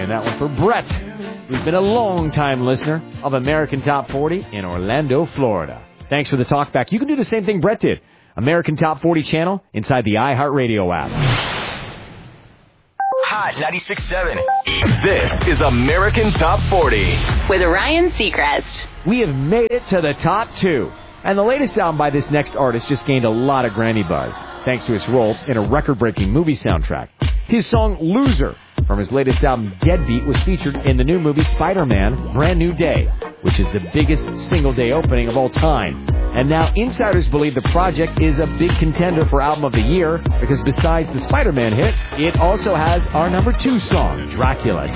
And that one for Brett, who's been a long-time listener of American Top 40 in Orlando, Florida. Thanks for the talk back. You can do the same thing Brett did. American Top 40 channel inside the iHeartRadio app. Hot 96.7. This is American Top 40. With Ryan Seacrest. We have made it to the top 2. And the latest album by this next artist just gained a lot of Grammy buzz, thanks to its role in a record-breaking movie soundtrack. His song Loser from his latest album Deadbeat was featured in the new movie Spider-Man Brand New Day, which is the biggest single-day opening of all time. And now insiders believe the project is a big contender for Album of the Year because besides the Spider-Man hit, it also has our number 2 song, Dracula.